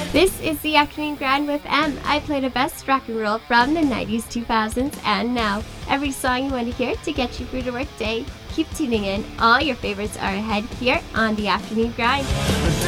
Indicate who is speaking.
Speaker 1: This is the Afternoon Grind with M. I play the best rock and roll from the 90s, 2000s, and now. Every song you want to hear to get you through the workday. Keep tuning in. All your favorites are ahead here on the Afternoon Grind.